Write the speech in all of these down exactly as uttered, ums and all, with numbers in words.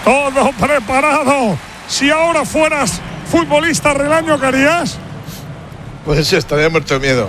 todo preparado. Si ahora fueras futbolista Relaño, ¿qué harías? Pues estaría muerto de miedo.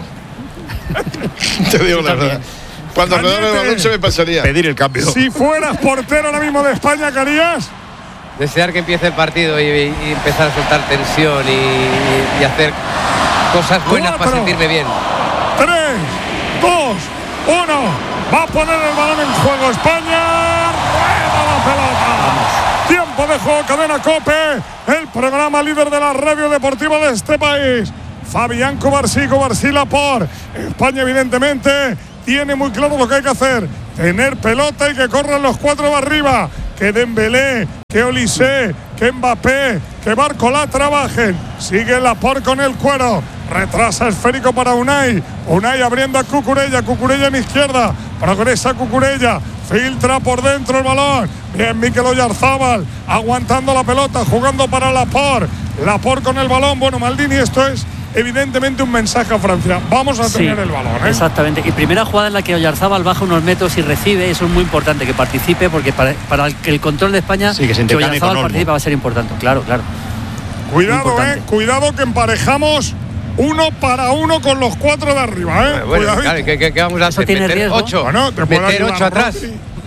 Te digo la verdad. Cuando me da el balón se me pasaría. Pedir el cambio. Si fueras portero ahora mismo de España, ¿qué harías? Desear que empiece el partido y, y empezar a soltar tensión y, y, y hacer cosas buenas Cuatro, para sentirme bien. Tres, dos, uno. Va a poner el balón en juego España. Rueda la pelota. Tiempo de juego, Cadena COPE, el programa líder de la radio deportiva de este país. Fabián Cobarsí, Cobarsí Laporte. España evidentemente tiene muy claro lo que hay que hacer. Tener pelota y que corran los cuatro de arriba. Que Dembélé, que Olise, que Mbappé, que Barcola trabajen. Sigue Laporte con el cuero. Retrasa esférico para Unai. Unai abriendo a Cucurella. Cucurella en izquierda. Progresa Cucurella. Filtra por dentro el balón. Bien, Mikel Oyarzábal aguantando la pelota, jugando para Laporte. Laporte con el balón. Bueno, Maldini, esto es evidentemente un mensaje a Francia. Vamos a tener sí, el balón, ¿eh? Exactamente. Y primera jugada en la que Oyarzábal baja unos metros y recibe. Eso es muy importante, que participe, porque para, para el, el control de España, sí, que, que Oyarzábal participe va a ser importante. Claro, claro. Cuidado, eh. Cuidado que emparejamos uno para uno con los cuatro de arriba, ¿eh? Bueno, claro, ¿qué, qué, qué vamos a hacer? Tiene meter riesgo. ocho. Bueno, te meter ocho atrás.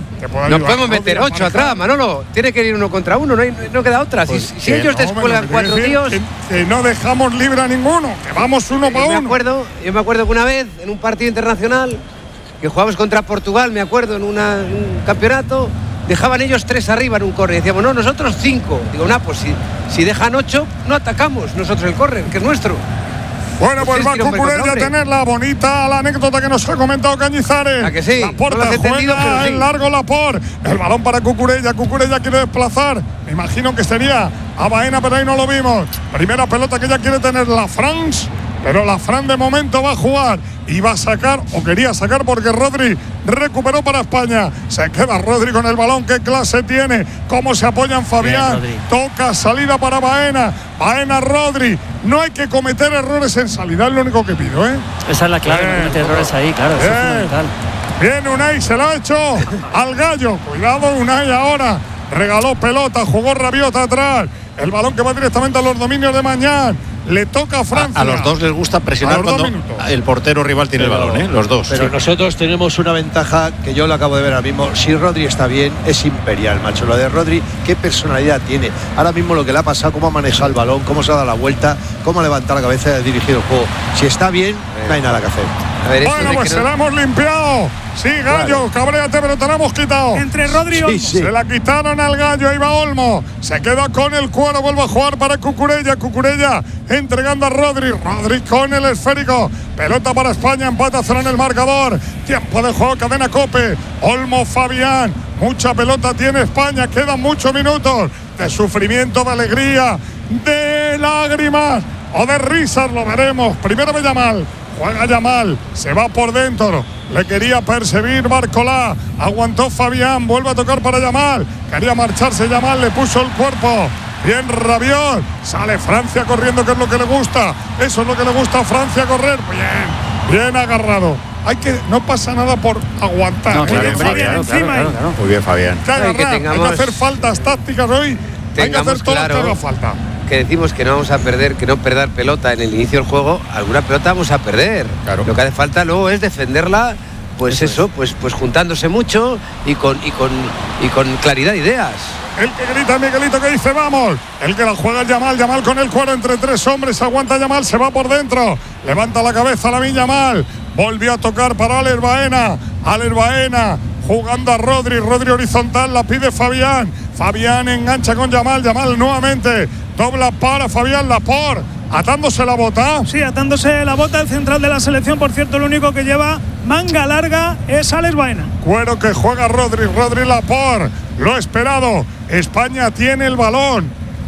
No podemos meter ocho atrás, Manolo. Tiene que ir uno contra uno, no, hay, no queda otra. Pues si si ellos no, descuelgan bueno, cuatro tíos. Que, que no dejamos libre a ninguno, que vamos uno para uno. Me acuerdo, yo me acuerdo que una vez, en un partido internacional, que jugamos contra Portugal, me acuerdo, en, una, en un campeonato, dejaban ellos tres arriba en un córner. Decíamos, no, nosotros cinco. Digo, no, pues si, si dejan ocho, no atacamos nosotros el córner, que es nuestro. Bueno, pues, pues va Cucurella a tener la bonita la anécdota que nos ha comentado Cañizares. ¿A que sí? Laporte no lo has entendido, juega pero sí. en largo Laporte. El balón para Cucurella. Cucurella quiere desplazar. Me imagino que sería a Baena, pero ahí no lo vimos. Primera pelota que ella quiere tener la France. Pero la Fran de momento va a jugar y va a sacar, o quería sacar, porque Rodri recuperó para España. Se queda Rodri con el balón. ¿Qué clase tiene? ¿Cómo se apoyan Fabián? Bien, toca salida para Baena. Baena, Rodri. No hay que cometer errores en salida, es lo único que pido, ¿eh? Esa es la clave, no cometer errores ahí, claro, eso es fundamental. Bien, Unai se lo ha hecho al Gallo. Cuidado, Unai ahora. Regaló pelota, jugó Rabiot atrás. El balón que va directamente a los dominios de Mañán. Le toca a Francia. A, a los dos les gusta presionar cuando el portero rival tiene pero, el balón, ¿eh? Los dos. Pero sí. Nosotros tenemos una ventaja que yo lo acabo de ver ahora mismo. Si Rodri está bien, es imperial, macho. Lo de Rodri, qué personalidad tiene. Ahora mismo lo que le ha pasado, cómo ha manejado el balón, cómo se ha dado la vuelta, cómo ha levantado la cabeza y ha dirigido el juego. Si está bien, no hay nada que hacer. A ver, bueno, pues se no... la hemos limpiado. Sí, Gallo, claro. Cabréate, pero te la hemos quitado. Entre Rodri y Olmo. Sí, sí. Se la quitaron al Gallo, ahí va Olmo. Se queda con el cuero, vuelve a jugar para Cucurella. Cucurella entregando a Rodri. Rodri con el esférico. Pelota para España, empata cero en el marcador. Tiempo de juego, Cadena COPE. Olmo, Fabián. Mucha pelota tiene España, quedan muchos minutos de sufrimiento, de alegría, de lágrimas o de risas, lo veremos. Primero ve Yamal. Juega Yamal, se va por dentro, le quería perseguir Barcola, aguantó Fabián, vuelve a tocar para Yamal, quería marcharse Yamal, le puso el cuerpo, bien Rabiot, sale Francia corriendo, que es lo que le gusta, eso es lo que le gusta a Francia, correr, bien, bien agarrado. Hay que, no pasa nada por aguantar. No, Muy claro, bien, claro, Fabián, claro, encima. claro, claro. Muy bien, Fabián. Que agarrar, hay, que tengamos, hay que hacer faltas tácticas hoy, hay que hacer todo claro. Lo que haga falta. Que decimos que no vamos a perder, que no perder pelota en el inicio del juego, alguna pelota vamos a perder. Claro. Lo que hace falta luego es defenderla, pues eso, eso pues, pues juntándose mucho y con, y con, y con claridad de ideas. El que grita Miguelito, que dice vamos. El que la juega el Yamal, Yamal con el cuero entre tres hombres, aguanta Yamal, se va por dentro, levanta la cabeza la Yamal, volvió a tocar para Alex Baena, Alex Baena jugando a Rodri, Rodri horizontal, la pide Fabián, Fabián engancha con Yamal, Yamal nuevamente, dobla para Fabián Laporte, atándose la bota. Sí, atándose la bota, el central de la selección, por cierto, el único que lleva manga larga es Alex Baena. Cuero que juega Rodri, Rodri Laporte, lo esperado, España tiene el balón.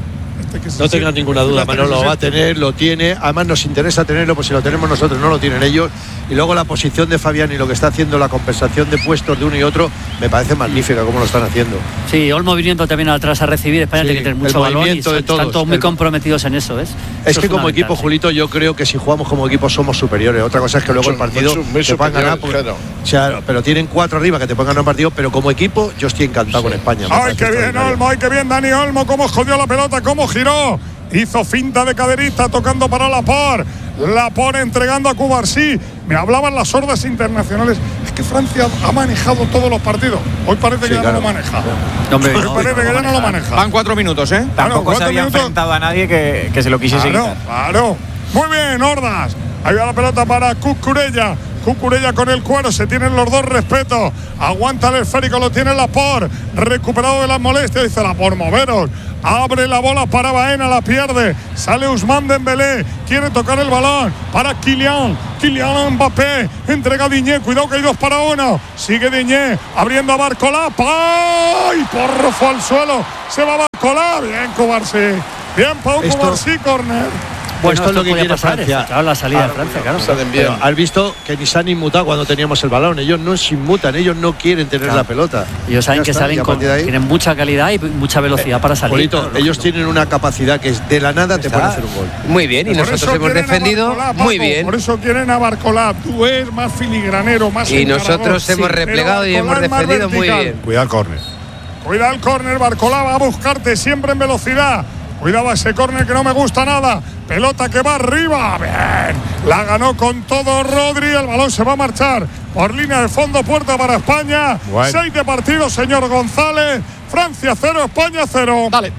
este que se No tengas ninguna duda, Manolo, lo va a tener, lo tiene. Además nos interesa tenerlo, pues si lo tenemos nosotros no lo tienen ellos. Y luego la posición de Fabián y lo que está haciendo, la compensación de puestos de uno y otro, me parece magnífica como lo están haciendo. Sí, Olmo viniendo también atrás a recibir. España sí, tiene que tener mucho balón y son, de todos, están todos muy el... comprometidos en eso. ¿ves? Es eso que es como equipo, sí. Julito, yo creo que si jugamos como equipo somos superiores. Otra cosa es que luego el partido te puedan ganar. Porque, claro. O sea, pero tienen cuatro arriba que te pueden ganar un partido, pero como equipo yo estoy encantado sí. con España. ¡Ay, qué bien, Olmo! ¡Ay, qué bien, Dani Olmo! ¡Cómo jodió la pelota! ¡Cómo giró! Hizo finta de caderista tocando para Laporte. Laporte entregando a Cubarsí. Me hablaban las hordas internacionales. Es que Francia ha manejado todos los partidos. Hoy parece sí, que ya claro. no lo maneja. Hombre, Hoy no, parece no que lo ya no lo maneja. Van cuatro minutos, ¿eh? Tampoco claro, se había minutos. enfrentado a nadie que, que se lo quisiese claro, quitar. Claro, muy bien, hordas. Ahí va la pelota para Cucurella. Cucurella con el cuero, se tienen los dos respetos. Aguanta el esférico, lo tiene Laporte. Recuperado de las molestias, dice Laporte, moveros. Abre la bola para Baena, la pierde. Sale Ousmane Dembélé, quiere tocar el balón para Kylian. Kylian Mbappé, entrega a Diñé, cuidado que hay dos para uno. Sigue Diñé, abriendo a Barcola. ¡Ay! Porro fue al suelo. Se va Barcola. Bien, Cubarsí. Bien, Pau Cubarsí, córner. Bueno, esto, esto es lo que quiere Francia. Esto, claro, la salida claro, de Francia, claro. Salen bien. Pero has visto que ni se han inmutado cuando teníamos el balón. Ellos no se inmutan, ellos no quieren tener claro. la pelota. Ellos saben que está, salen con, tienen mucha calidad y mucha velocidad eh, para salir. Polito, claro, ellos tienen una capacidad que es de la nada te pueden hacer un gol. Muy bien, y por nosotros hemos defendido Barcola, muy Paco, bien. Por eso quieren a Barcola. Tú eres más filigranero, más y nosotros sí, hemos replegado y hemos defendido muy bien. Cuidado el córner. Cuidado el córner, Barcola va a buscarte siempre en velocidad. Cuidado ese córner que no me gusta nada. Pelota que va arriba. Bien. La ganó con todo Rodri. El balón se va a marchar por línea de fondo. Puerta para España. Bueno. Seis de partido, señor González. Francia cero, España cero. Dale.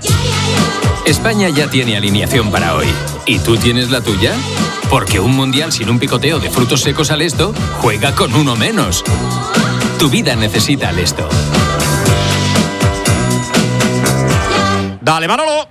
España ya tiene alineación para hoy. ¿Y tú tienes la tuya? Porque un mundial sin un picoteo de frutos secos al Esto juega con uno menos. Tu vida necesita al Esto. Dale, Manolo.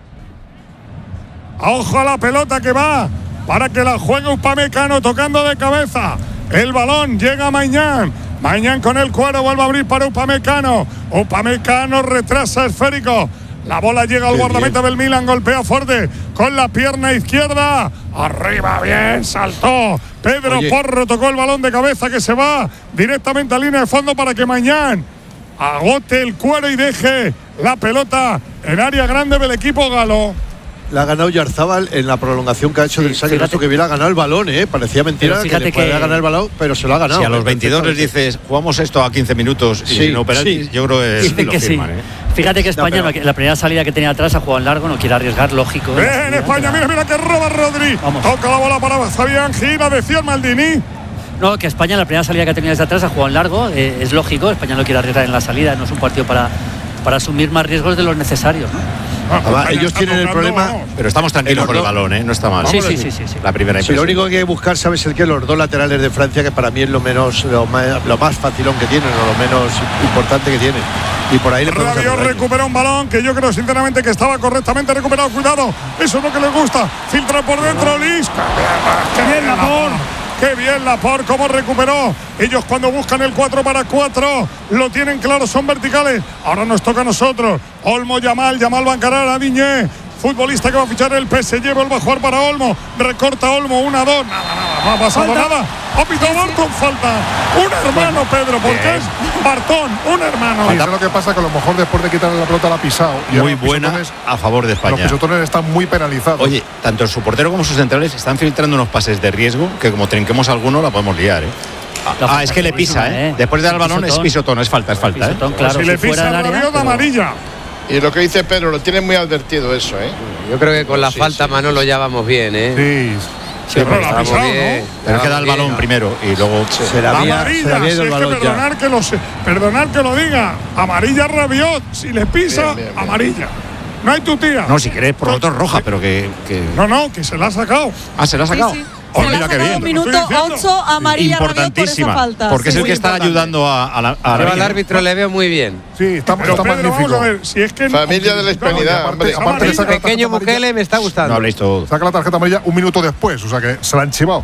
Ojo a la pelota que va para que la juegue Upamecano tocando de cabeza. El balón llega a Maignan. Maignan con el cuero vuelve a abrir para Upamecano. Upamecano retrasa esférico. La bola llega al guardameta del Milan. Golpea fuerte con la pierna izquierda. Arriba, bien, saltó. Pedro Oye. Porro tocó el balón de cabeza que se va directamente a línea de fondo para que Maignan agote el cuero y deje la pelota en área grande del equipo galo. La ha ganado Yarzábal en la prolongación que ha hecho sí, del saque. Esto que viene a ganar el balón, ¿eh? Parecía mentira que le podía ganar el balón, pero se lo ha ganado. Si a los veintidós les dices, jugamos esto a quince minutos y sí, no penaltis, sí. yo creo que Dicen lo que firman, sí. ¿eh? Fíjate que España, no, pero... la primera salida que tenía atrás ha jugado en largo, no quiere arriesgar, lógico. Bien, salida, España, mira, mira que roba Rodri. Vamos. Toca la bola para Fabián, gira, decía el Maldini. No, que España, la primera salida que ha tenido desde atrás ha jugado en largo, eh, es lógico, España no quiere arriesgar en la salida, no es un partido para, para asumir más riesgos de los necesarios, ¿no? Ah, Además, ellos tienen el problema, no. pero estamos tranquilos con el balón, ¿eh? No está mal. Sí, sí, sí, sí, sí. La primera sí, lo único que hay que buscar, ¿sabes el qué? Los dos laterales de Francia, que para mí es lo menos, lo más, lo más facilón que tienen, o lo menos importante que tienen. Y por ahí le Rabiot recupera un balón que yo creo sinceramente que estaba correctamente recuperado. Cuidado, eso es lo que les gusta. Filtra por dentro, Lis. ¡Qué bien, Laporte! ¡Qué bien Laporte! ¿Cómo recuperó? Ellos cuando buscan el cuatro para cuatro lo tienen claro, son verticales. Ahora nos toca a nosotros. Olmo, Yamal, Yamal va a encarar a Diñé. Futbolista que va a fichar el P S G, vuelve a jugar para Olmo. Recorta Olmo, una, dos. Nada, nada, no ha pasado falta. nada. Ha pitado Barton, falta. Un hermano, Pedro, porque es Bartón, un hermano. Sí, eso es lo que pasa, que a lo mejor después de quitarle la pelota la ha pisado. Muy buena a favor de España. Los pisotones están muy penalizados. Oye, tanto su portero como sus centrales están filtrando unos pases de riesgo que como trinquemos alguno la podemos liar, ¿eh? Ah, ah es que le pisa, ¿eh? Después de dar el balón es pisotón, es falta, es falta. Pisotón, ¿eh? claro, si, si le pisa el área, pero... amarilla. Y lo que dice Pedro, lo tienen muy advertido eso, ¿eh? Yo creo que con la sí, falta, sí. Manolo, ya vamos bien, ¿eh? Sí. Sí, pero la ha pisado, bien, ¿no? Pero que da el balón bien, primero y luego sí. se la había, amarilla, se la había si el balón es que perdonar que, lo, perdonar que lo diga. Amarilla Rabiot, si le pisa, bien, bien, bien. amarilla. No hay tu tía. No, si querés por otro roja, pero que, que... No, no, que se la ha sacado. Ah, se la ha sacado. Sí, sí. Oh, se mira qué bien. Minuto ocho, amarilla importantísima, por esa falta. porque sí, es el que está importante. ayudando a, a la a Yo la al árbitro le veo muy bien. Sí, está, pero está Pedro, magnífico. Vamos a ver, si es que familia de la hispanidad. Aparte, aparte el pequeño Bukele me está gustando. No habléis todo. Saca la tarjeta amarilla un minuto después, o sea que se la han chivado.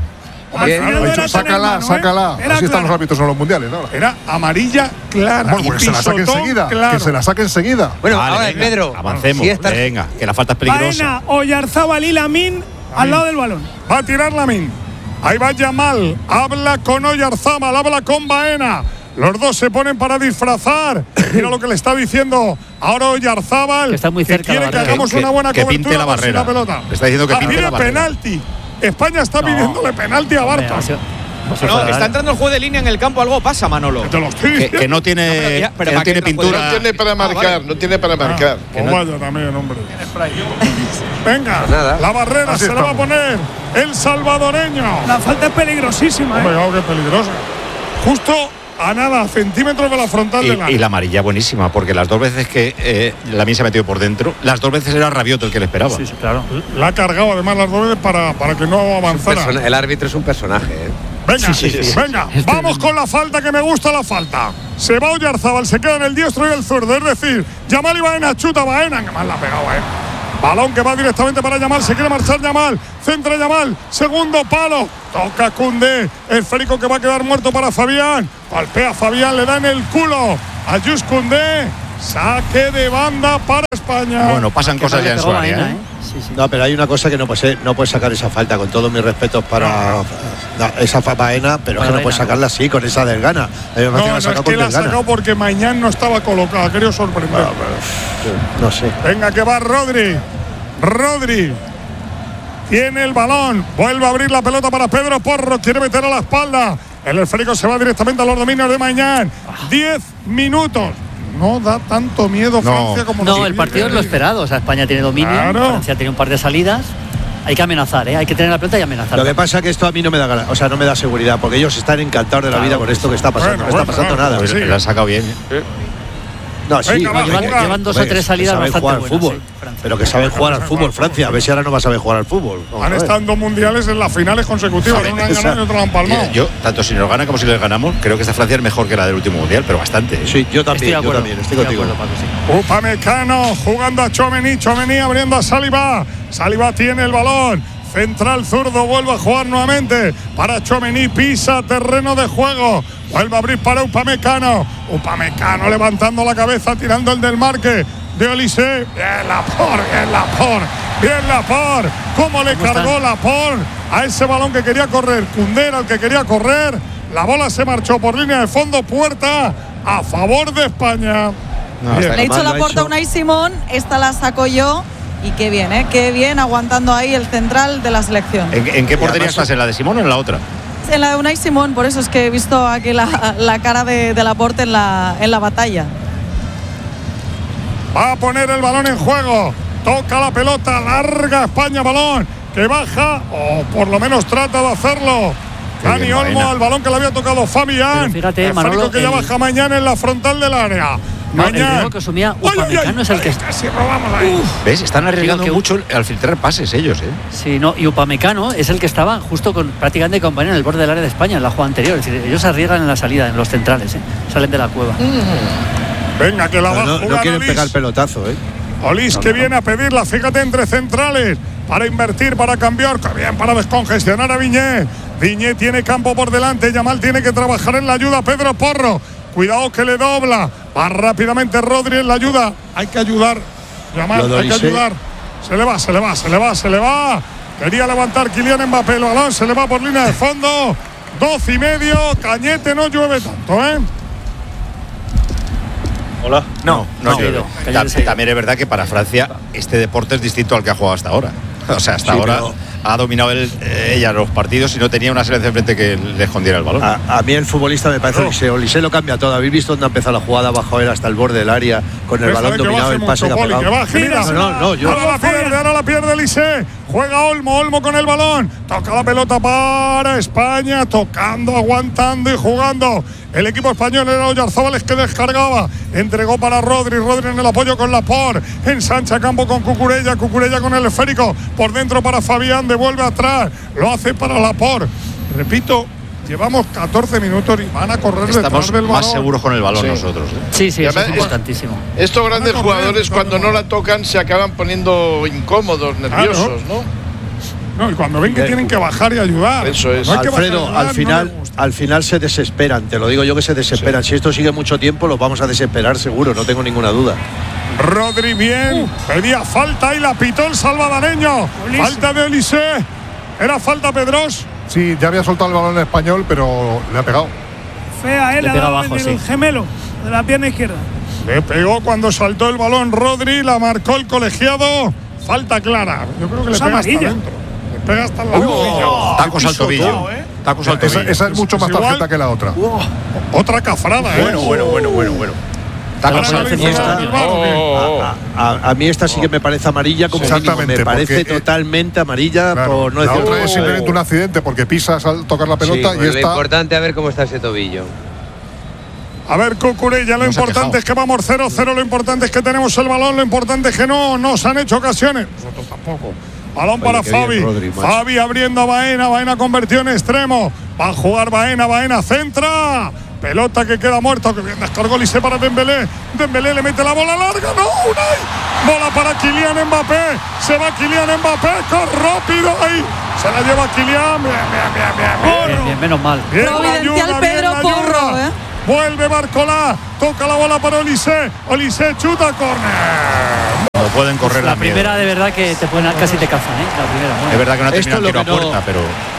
Al final no era tener sácala, mano, ¿eh? sácala. Era Así están clara. los árbitros en los mundiales, ¿no? Era amarilla clara. Bueno, pues que se la saque pisotón enseguida. claro. Que se la saque enseguida. Bueno, Vale, ahora, venga, Pedro. avancemos. si esta- Venga, que la falta es peligrosa. Baena, Oyarzábal y Lamín al lado del balón. Va a tirar Lamín. Ahí va Yamal. Habla con Oyarzábal, habla con Baena. Los dos se ponen para disfrazar. Mira lo que le está diciendo ahora Oyarzábal. Que está muy cerca quiere la que barrera. hagamos Que- una buena que cobertura pinte la por si barrera. pelota. Le está diciendo que Ah, pinte pide la barrera. penalti. España está No. pidiéndole penalti a Hombre, Bartra. ha sido- ha sido No, fuera de está área. entrando el juego de línea en el campo, algo pasa, Manolo. Te lo estoy Que, diciendo. que no tiene, No, pero ya- pero que no para tiene que- pintura. No tiene para marcar, vale. no tiene para marcar. Pues vaya también, hombre. Venga, Nada. la barrera Así se la va a estamos. poner el salvadoreño. La falta es peligrosísima, Hombre, ¿eh? claro que peligrosa. Justo a nada, centímetros de la frontal de la. Y, y la amarilla buenísima, porque las dos veces que eh, Lamín se ha metido por dentro, las dos veces era Rabiot el que le esperaba. Sí, sí, claro. La ha cargado además las dos veces para, para que no avanzara. Persona- el árbitro es un personaje, ¿eh? Venga, Sí, sí, sí. venga, vamos con la falta, que me gusta la falta. Se va Oyarzábal, se queda en el diestro y el zurdo. Es decir, Yamal y Baena, chuta Baena, que mal la ha pegado, ¿eh? Balón que va directamente para Yamal, se quiere marchar Yamal, centra Yamal, segundo palo, toca Koundé, el esférico que va a quedar muerto para Fabián, golpea Fabián, le da en el culo a Jules Koundé, saque de banda para España. Bueno, pasan Que cosas no le ya en pegó su área. Baena, ¿eh? ¿eh? Sí, sí. No, pero hay una cosa que no puede, no puede sacar esa falta, con todos mis respetos para no, esa fa- Baena, pero es que no Baena, puede sacarla así, con esa desgana. A mí me parece no, que la no, ha es sacado que con la ha desgana. sacado porque Mañán no estaba colocado, ha querido sorprender. No, pero, no sé. Venga, que va Rodri. Rodri tiene el balón. Vuelve a abrir la pelota para Pedro Porro. Quiere meter a la espalda. El esférico se va directamente a los dominios de Mañán. Diez minutos. No da tanto miedo No. Francia como No, nos el partido es lo dice. esperado. O sea, España tiene dominio. Claro. Francia tiene un par de salidas. Hay que amenazar, ¿eh? Hay que tener la pelota y amenazar. Lo que pasa es que esto a mí no me da gana- o sea, no me da seguridad, porque ellos están encantados de la Claro, vida con esto que está pasando. Bueno, no está bueno, pasando bueno, nada. Pues sí. la ha sacado bien. ¿eh? No, sí, Venga, va, hombre, llevan- que- llevan dos hombre, o tres que salidas saben bastante jugar al buenas, fútbol, sí, Francia. pero que saben jugar al fútbol, Francia. A ver si ahora no va a saber jugar al fútbol. Vamos Han a ver. estado en dos mundiales en las finales consecutivas. Una han ganado y otra la han palmado. Mira, yo, tanto si nos gana como si les ganamos, creo que esta Francia es mejor que la del último mundial, pero bastante. ¿eh? Sí, yo Estoy también, de yo acuerdo. también, estoy de contigo. acuerdo, Paco, sí. Upamecano jugando a Tchouaméni, Tchouaméni abriendo a Saliba. Saliba tiene el balón. Central zurdo vuelve a jugar nuevamente para Tchouaméni, pisa terreno de juego. Vuelve a abrir para Upamecano. Upamecano levantando la cabeza, tirando el del marque de Olise. Bien Laporte, bien Laporte, bien Laporte. ¿Cómo le ¿Cómo cargó están? Laporte a ese balón que quería correr? Koundé era el que quería correr. La bola se marchó por línea de fondo, puerta a favor de España. No, Bien. está Le he hecho mal lo la ha puerta hecho. a Unai Simón, esta la saco yo. Y qué bien, ¿eh? Qué bien aguantando ahí el central de la selección. ¿En, en qué portería además- estás? ¿En la de Simón o en la otra? En la de Unai Simón, por eso es que he visto aquí la, la cara de, de Laporte en la, en la batalla. Va a poner el balón en juego. Toca la pelota, larga España, balón que baja, o por lo menos trata de hacerlo. Qué Dani bien, Olmo Baena. al balón que le había tocado Fabián. Pero fíjate, el Manolo, esférico que ya el- baja mañana en la frontal del área. No, el Mañán. riesgo que asumía ¡Ay, ay, ay! Upamecano es el que- Casi robamos ahí. ¿Ves? Están arriesgando Digo que- mucho al filtrar pases ellos, ¿eh? Sí, no, y Upamecano es el que estaba justo con prácticamente compañero en el borde del área de España en la jugada anterior. Es decir, ellos arriesgan en la salida, en los centrales, ¿eh? Salen de la cueva. Venga, que la va Pero a no, no jugar quieren Olís. pegar el pelotazo, ¿eh? Olís que viene a pedirla, fíjate, entre centrales, para invertir, para cambiar, que bien, para descongestionar a Viñé. Viñé tiene campo por delante, Yamal tiene que trabajar en la ayuda, Pedro Porro. Cuidado que le dobla, va rápidamente Rodri en la ayuda. Hay que ayudar, Yamal, Lo de hay que Olise. ayudar. Se le va, se le va, se le va, se le va. Quería levantar Kylian Mbappé, el balón se le va por línea de fondo. Doce y medio, Cañete, no llueve tanto, ¿eh? Hola. No, no, no. llueve. Ido, Ta- Cañete se ha ido. También es verdad que para Francia este deporte es distinto al que ha jugado hasta ahora. O sea, hasta Sí, ahora pero- ha dominado él, eh, ella los partidos y no tenía una selección enfrente que le escondiera el balón. A, a mí el futbolista me parece Olise. Olise lo cambia todo. ¿Habéis visto dónde ha empezado la jugada? Bajo él hasta el borde del área, con el Déjale balón que dominado, baje el pase que mucho, ha Poli, pegado. que baje, mira. No, no, no, yo. Ahora la pierde, ahora la pierde Elise. Juega Olmo, Olmo con el balón. Toca la pelota para España, tocando, aguantando y jugando. El equipo español era Oyarzábal, es que descargaba. Entregó para Rodri, Rodri en el apoyo con Laporte. Ensancha campo con Cucurella, Cucurella con el esférico. Por dentro para Fabián, devuelve atrás. Lo hace para Laporte. Repito, llevamos catorce minutos y van a correr detrás Estamos del balón. más seguros con el balón Sí. nosotros. ¿eh? Sí, sí, Y eso es además, importantísimo. Estos grandes Van a correr, jugadores, van a cuando no correr. la tocan, se acaban poniendo incómodos, nerviosos, ¿no? No, y cuando ven que tienen que bajar y ayudar. Eso es. No hay que Alfredo, bajar y ayudar, al final, no al final se desesperan, te lo digo yo que se desesperan. Sí. Si esto sigue mucho tiempo, los vamos a desesperar seguro, no tengo ninguna duda. Rodri bien, uh. pedía falta y la pitó el salvadoreño. Olise. Falta de Olise. ¿Era falta Pedros? Sí, ya había soltado el balón en español, pero le ha pegado. Fea, él le ha pega dado abajo, el sí. gemelo de la pierna izquierda. Le pegó cuando saltó el balón Rodri, la marcó el colegiado. Falta clara. Yo creo que le pega hasta dentro. Le pega hasta el tobillo. Tacos al tobillo. ¿eh? Tacos al tobillo. Esa, esa es mucho más tarjeta que la otra. Uh, otra cafrada, ¿eh? Bueno, bueno, bueno, bueno, bueno. Tacos al tobillo. A, a, a mí esta sí que me parece amarilla, como mínimo. Me parece totalmente amarilla, claro, por no la decir. otra es simplemente un accidente porque pisas al tocar la pelota, sí, y esta. Lo importante es ver cómo está ese tobillo. A ver, Cucurella, lo no importante es que vamos cero cero, lo importante es que tenemos el balón, lo importante es que no nos han hecho ocasiones. Nosotros tampoco. Balón para Oye, Fabi. Bien, Rodri, Fabi abriendo a Baena, Baena convirtió en extremo. Va a jugar Baena, Baena centra. Pelota que queda muerta, que bien descargó Olise para Dembélé. Dembélé le mete la bola larga, no, Unai. Bola para Kylian Mbappé. Se va Kylian Mbappé, corre rápido ahí. Se la lleva Kylian. Bien, bien, bien, bien. Bien, bien, bien, menos mal. Bien, Providencial ayuda, Pedro bien, Porro, ¿eh? Vuelve Barcolá, toca la bola para Olise. Olise chuta, córner. No pueden correr la la primera, de verdad que te pueden, casi te cazan, ¿eh? La primera. Bueno. Es verdad que no ha terminado el tiro a no, puerta, pero